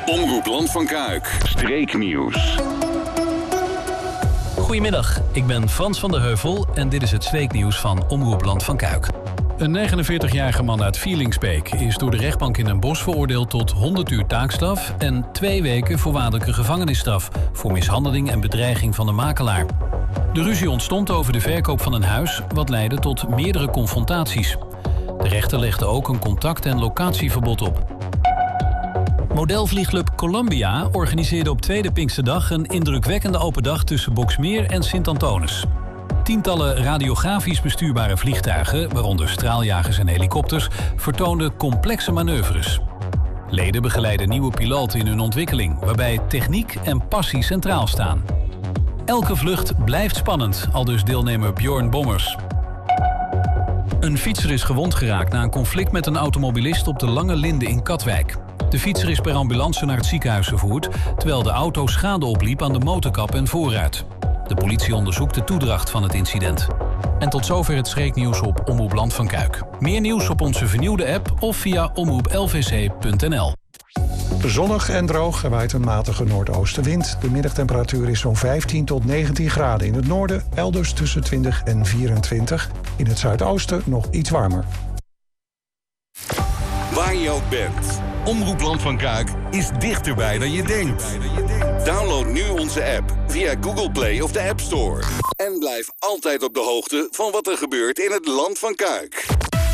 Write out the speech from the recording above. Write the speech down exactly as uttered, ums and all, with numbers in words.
Omroep Land van Kuik. Streeknieuws. Goedemiddag, ik ben Frans van der Heuvel en dit is het streeknieuws van Omroep Land van Kuik. Een negenenveertigjarige man uit Vierlingsbeek is door de rechtbank in Den Bosch veroordeeld tot honderd uur taakstraf en twee weken voorwaardelijke gevangenisstraf voor mishandeling en bedreiging van de makelaar. De ruzie ontstond over de verkoop van een huis, wat leidde tot meerdere confrontaties. De rechter legde ook een contact- en locatieverbod op. Modelvliegclub Columbia organiseerde op tweede Pinksterdag een indrukwekkende open dag tussen Boxmeer en Sint-Antonis. Tientallen radiografisch bestuurbare vliegtuigen, waaronder straaljagers en helikopters, vertoonden complexe manoeuvres. Leden begeleiden nieuwe piloten in hun ontwikkeling, waarbij techniek en passie centraal staan. Elke vlucht blijft spannend, aldus deelnemer Bjorn Bommers. Een fietser is gewond geraakt na een conflict met een automobilist op de Lange Linde in Katwijk. De fietser is per ambulance naar het ziekenhuis gevoerd, terwijl de auto schade opliep aan de motorkap en voorruit. De politie onderzoekt de toedracht van het incident. En tot zover het streeknieuws op Omroep Land van Kuik. Meer nieuws op onze vernieuwde app of via omroep l v c punt n l. Zonnig en droog, er waait een matige noordoostenwind. De middagtemperatuur is zo'n vijftien tot negentien graden in het noorden, elders tussen twintig en vierentwintig. In het zuidoosten nog iets warmer. Waar je ook bent, Omroep Land van Kuik is dichterbij dan je denkt. Download nu onze app via Google Play of de App Store. En blijf altijd op de hoogte van wat er gebeurt in het Land van Kuik.